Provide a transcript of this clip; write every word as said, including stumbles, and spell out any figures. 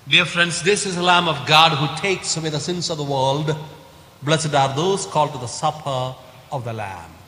Dear friends, this is the Lamb of God who takes away the sins of the world. Blessed are those called to the supper of the Lamb.